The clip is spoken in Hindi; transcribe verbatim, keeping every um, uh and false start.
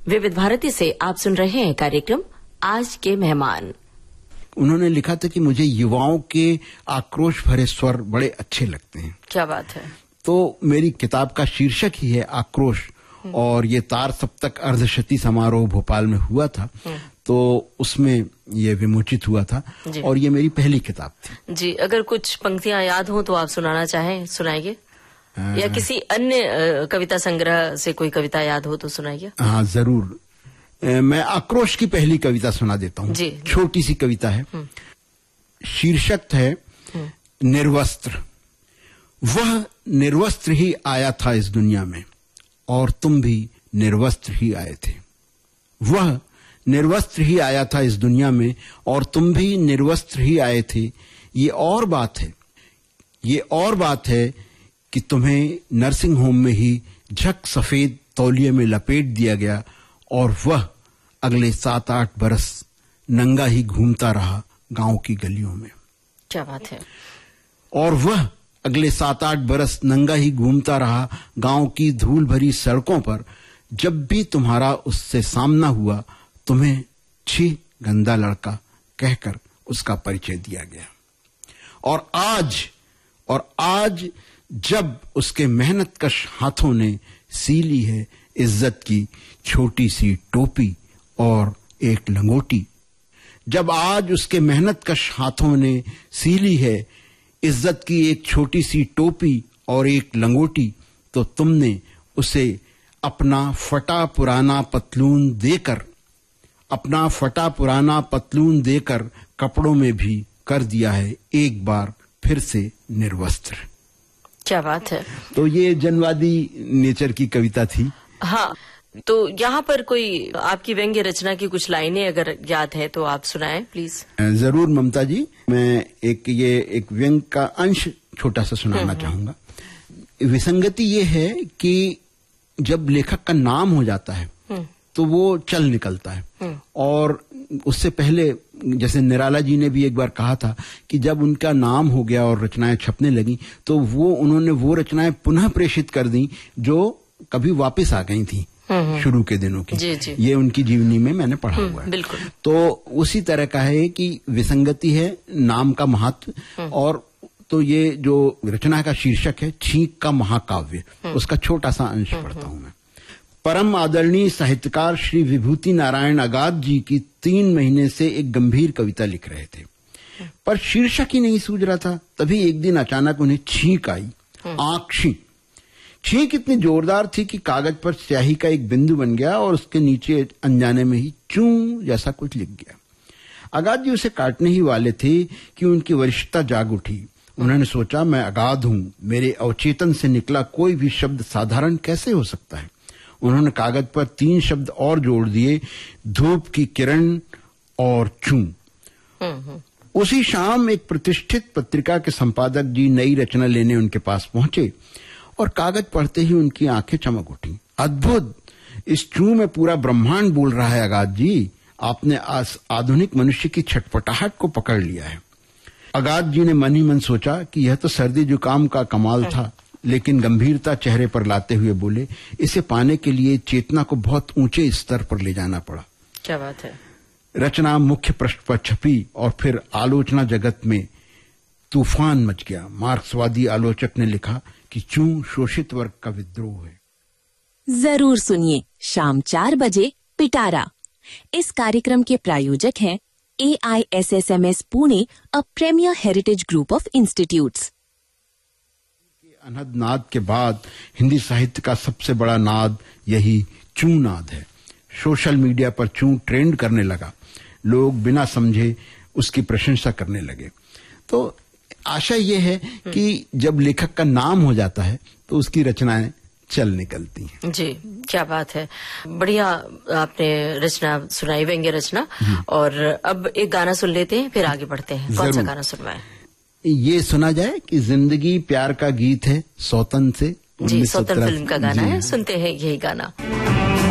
विविध भारती से आप सुन रहे हैं कार्यक्रम आज के मेहमान। उन्होंने लिखा था कि मुझे युवाओं के आक्रोश भरे स्वर बड़े अच्छे लगते हैं। क्या बात है। तो मेरी किताब का शीर्षक ही है आक्रोश, और ये तार सप्तक अर्धशती समारोह भोपाल में हुआ था, तो उसमें ये विमोचित हुआ था और ये मेरी पहली किताब थी। जी, अगर कुछ पंक्तियां याद हो तो आप सुनाना चाहें, सुनाइए। या किसी अन्य कविता संग्रह से कोई कविता याद हो तो सुनाइए। हाँ जरूर, मैं आक्रोश की पहली कविता सुना देता हूँ। छोटी सी कविता है, शीर्षक है निर्वस्त्र। वह निर्वस्त्र ही आया था इस दुनिया में और तुम भी निर्वस्त्र ही आए थे। वह निर्वस्त्र ही आया था इस दुनिया में और तुम भी निर्वस्त्र ही आए थे। ये और बात है, ये और बात है कि तुम्हें नर्सिंग होम में ही झक सफेद तौलिए में लपेट दिया गया और वह अगले सात आठ बरस नंगा ही घूमता रहा गांव की गलियों में। क्या बात है। और वह अगले सात आठ बरस नंगा ही घूमता रहा गांव की धूल भरी सड़कों पर। जब भी तुम्हारा उससे सामना हुआ तुम्हें छी गंदा लड़का कहकर उसका परिचय दिया गया। और आज और आज जब उसके मेहनतकश हाथों ने सी ली है इज्जत की छोटी सी टोपी और एक लंगोटी, जब आज उसके मेहनतकश हाथों ने सी ली है इज्जत की एक छोटी सी टोपी और एक लंगोटी, तो तुमने उसे अपना फटा पुराना पतलून देकर अपना फटा पुराना पतलून देकर कपड़ों में भी कर दिया है एक बार फिर से निर्वस्त्र। क्या बात है। तो ये जनवादी नेचर की कविता थी। हाँ, तो यहाँ पर कोई आपकी व्यंग्य रचना की कुछ लाइनें अगर याद है तो आप सुनाएं प्लीज। जरूर ममता जी, मैं एक ये एक व्यंग का अंश छोटा सा सुनाना चाहूंगा। विसंगति ये है कि जब लेखक का नाम हो जाता है तो वो चल निकलता है, और उससे पहले जैसे निराला जी ने भी एक बार कहा था कि जब उनका नाम हो गया और रचनाएं छपने लगी तो वो उन्होंने वो रचनाएं पुनः प्रेषित कर दी जो कभी वापस आ गई थी शुरू के दिनों की। जी जी। ये उनकी जीवनी में मैंने पढ़ा हुआ है। बिल्कुल। तो उसी तरह का है कि विसंगति है नाम का महत्व। और तो ये जो रचना का शीर्षक है छींक का महाकाव्य, उसका छोटा सा अंश पढ़ता हूं मैं। परम आदरणीय साहित्यकार श्री विभूति नारायण अगाध जी की तीन महीने से एक गंभीर कविता लिख रहे थे, पर शीर्षक ही नहीं सूझ रहा था। तभी एक दिन अचानक उन्हें छींक आई, आंख छींक। छींक इतनी जोरदार थी कि कागज पर स्याही का एक बिंदु बन गया और उसके नीचे अनजाने में ही चूं जैसा कुछ लिख गया। अगाध जी उसे काटने ही वाले थे कि उनकी वरिष्ठता जाग उठी। उन्होंने सोचा, मैं अगाध हूं, मेरे अवचेतन से निकला कोई भी शब्द साधारण कैसे हो सकता है। उन्होंने कागज पर तीन शब्द और जोड़ दिए, धूप की किरण और चूं। उसी शाम एक प्रतिष्ठित पत्रिका के संपादक जी नई रचना लेने उनके पास पहुंचे और कागज पढ़ते ही उनकी आंखें चमक उठी। अद्भुत, इस चूं में पूरा ब्रह्मांड बोल रहा है अगाध जी। आपने आधुनिक मनुष्य की छटपटाहट को पकड़ लिया है। अगाध जी ने मन ही मन सोचा कि यह तो सर्दी जुकाम का कमाल था, लेकिन गंभीरता चेहरे पर लाते हुए बोले, इसे पाने के लिए चेतना को बहुत ऊंचे स्तर पर ले जाना पड़ा। क्या बात है। रचना मुख्य पृष्ठ पर छपी और फिर आलोचना जगत में तूफान मच गया। मार्क्सवादी आलोचक ने लिखा कि चूं शोषित वर्ग का विद्रोह है। जरूर सुनिए शाम चार बजे पिटारा। इस कार्यक्रम के प्रायोजक हैं ए I S S M S Pune, a premiere heritage group of institutes. अनहद नाद के बाद हिंदी साहित्य का सबसे बड़ा नाद यही चूं नाद है। सोशल मीडिया पर चूं ट्रेंड करने लगा, लोग बिना समझे उसकी प्रशंसा करने लगे। तो आशा ये है कि जब लेखक का नाम हो जाता है तो उसकी रचनाएं चल निकलती हैं। जी, क्या बात है। बढ़िया आपने रचना सुनाई, व्यंग्य रचना। और अब एक गाना सुन लेते हैं, फिर आगे बढ़ते हैं। कौन सा गाना सुनवाएं? ये सुना जाए कि जिंदगी प्यार का गीत है, सौतन से। जी, सौतन फिल्म का गाना है, सुनते हैं यही गाना।